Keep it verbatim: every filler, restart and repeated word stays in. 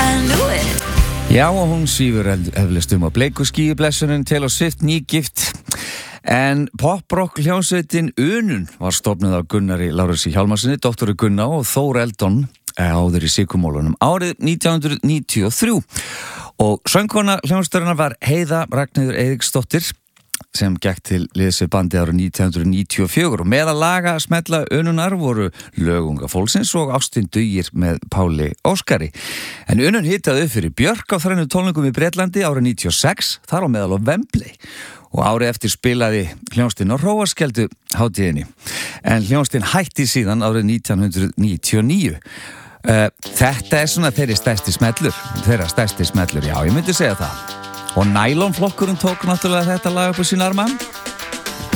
I knew it. Já, og hún svífur eflust um á bleiku skíublessunin Taylor Swift nýgift. En pop-rock hljómsveitin Unun var stofnuð af Gunnari Lárusi Hjálmarsinni, doktori Gunna og Þór Eldon áður í Sykumólunum árið nítján hundruð níutíu og þrjú. Og söngkona hljómsveitarinnar var Heiða Ragnheiður Eiríksdóttir sem gekk til liðs við bandið árið nítján hundruð níutíu og fjögur og meðal laga smella Ununar voru Lög unga fólksins og Ástin dugir með Páli Óskari. En Unun hitaði upp fyrir Björk á þrennum tónleikum í Bretlandi árið níutíu og sex, þar á meðal á Wembley. Og árið eftir spilaði hljómsveitin á Hróarskeldu hátíðinni. En hljómsveitin hætti síðan árið nítján hundruð níutíu og níu. Uh, þetta er svona þeirri stærsti smellur, þeirra stærsti smellur, já, ég myndi segja það. Og Nylon flokkurinn tók náttúrulega þetta lag upp á sín arma.